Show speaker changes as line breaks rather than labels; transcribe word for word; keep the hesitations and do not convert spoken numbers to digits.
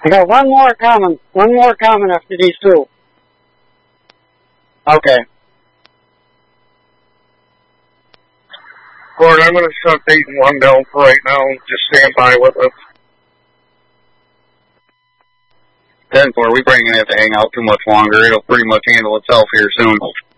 I got one more coming. One more coming after these two.
Okay.
Gordon, I'm going to shut Dayton one down for right now. Just stand by with us.
ten four, we probably going to have to hang out too much longer. It'll pretty much handle itself here soon.